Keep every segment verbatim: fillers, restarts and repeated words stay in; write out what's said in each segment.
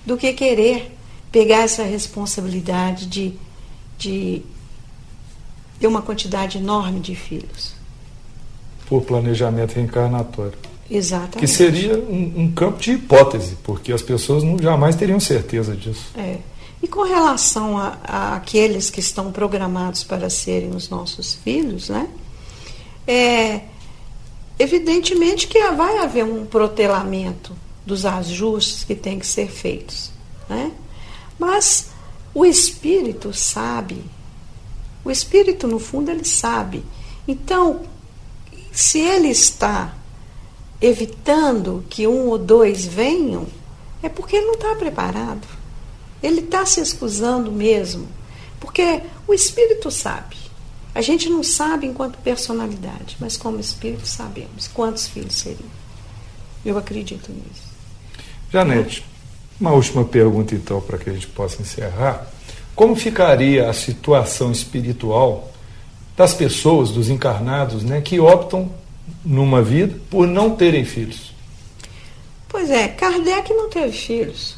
do que querer pegar essa responsabilidade de, de ter uma quantidade enorme de filhos. Por planejamento reencarnatório. Exatamente. Que seria um, um campo de hipótese, porque as pessoas não, jamais teriam certeza disso. É. E com relação a, a aqueles que estão programados para serem os nossos filhos, né? É, evidentemente que vai haver um protelamento dos ajustes que têm que ser feitos, né? Mas o espírito sabe, o espírito no fundo ele sabe. Então, se ele está evitando que um ou dois venham, é porque ele não está preparado. Ele está se excusando mesmo, porque o espírito sabe. A gente não sabe enquanto personalidade, mas como espírito sabemos quantos filhos seriam. Eu acredito nisso. Janete, uma última pergunta então, para que a gente possa encerrar. Como ficaria a situação espiritual das pessoas, dos encarnados, né, que optam numa vida por não terem filhos? Pois é, Kardec não teve filhos.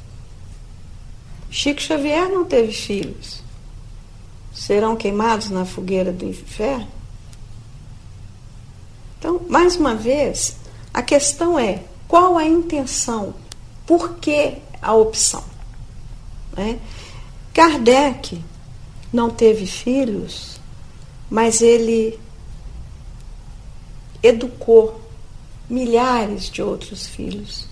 Chico Xavier não teve filhos. Serão queimados na fogueira do inferno? Então, mais uma vez, a questão é qual a intenção? Por que a opção? Né? Kardec não teve filhos, mas ele educou milhares de outros filhos.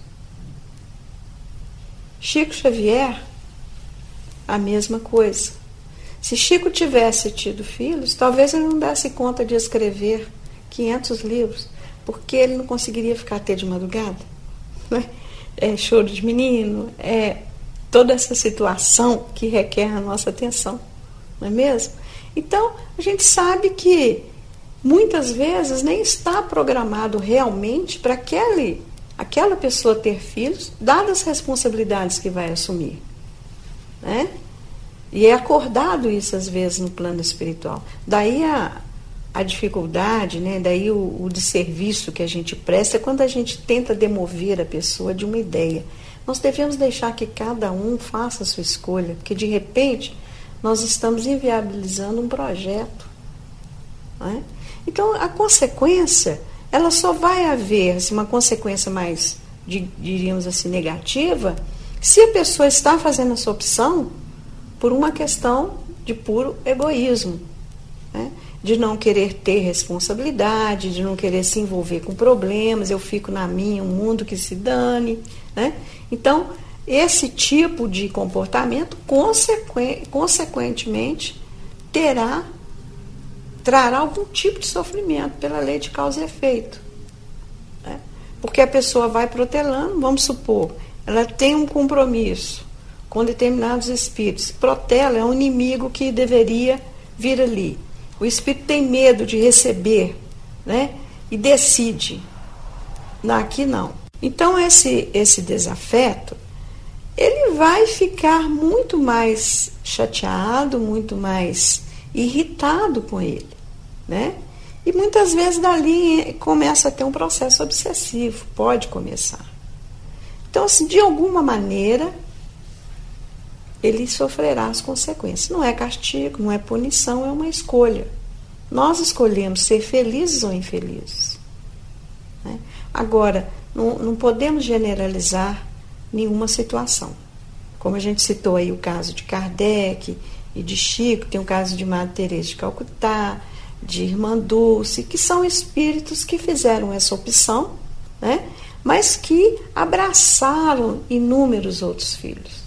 Chico Xavier, a mesma coisa. Se Chico tivesse tido filhos, talvez ele não desse conta de escrever quinhentos livros, porque ele não conseguiria ficar até de madrugada. Né? É choro de menino, é toda essa situação que requer a nossa atenção, não é mesmo? Então, a gente sabe que muitas vezes nem está programado realmente para aquele, aquela pessoa ter filhos, dadas as responsabilidades que vai assumir. Né? E é acordado isso às vezes no plano espiritual. Daí a, a dificuldade, né? Daí o, o desserviço que a gente presta é quando a gente tenta demover a pessoa de uma ideia. Nós devemos deixar que cada um faça a sua escolha, porque de repente nós estamos inviabilizando um projeto. Né? Então a consequência, ela só vai haver assim, uma consequência mais, diríamos assim, negativa, se a pessoa está fazendo essa opção por uma questão de puro egoísmo, né? De não querer ter responsabilidade, de não querer se envolver com problemas, eu fico na minha, um mundo que se dane. Né? Então, esse tipo de comportamento, consequ... consequentemente, terá, trará algum tipo de sofrimento pela lei de causa e efeito. Né? Porque a pessoa vai protelando, vamos supor, ela tem um compromisso com determinados espíritos. Protela é um inimigo que deveria vir ali. O espírito tem medo de receber, né? E decide. Aqui não. Então, esse, esse desafeto, ele vai ficar muito mais chateado, muito mais irritado com ele. Né? E muitas vezes dali começa a ter um processo obsessivo. Pode começar. Então, assim, de alguma maneira, ele sofrerá as consequências. Não é castigo, não é punição, é uma escolha. Nós escolhemos ser felizes ou infelizes. Né? Agora, não, não podemos generalizar nenhuma situação. Como a gente citou aí o caso de Kardec e de Chico, tem o caso de Madre Teresa de Calcutá, de Irmã Dulce, que são espíritos que fizeram essa opção, né? Mas que abraçaram inúmeros outros filhos.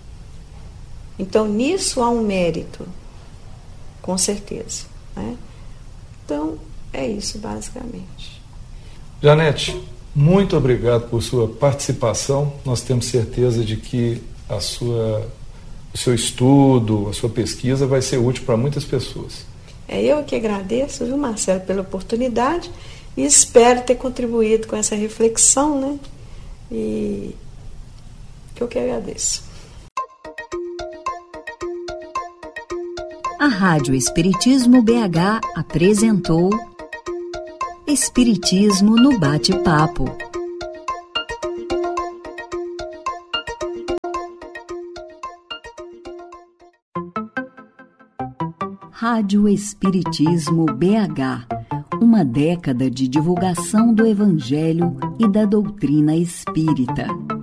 Então, nisso há um mérito, com certeza. Né? Então, é isso, basicamente. Janete, muito obrigado por sua participação. Nós temos certeza de que a sua, o seu estudo, a sua pesquisa vai ser útil para muitas pessoas. É eu que agradeço, viu, Marcelo, pela oportunidade e espero ter contribuído com essa reflexão, né? E que eu que agradeço. A Rádio Espiritismo B H apresentou Espiritismo no Bate-Papo. Rádio Espiritismo B H, uma década de divulgação do Evangelho e da doutrina espírita.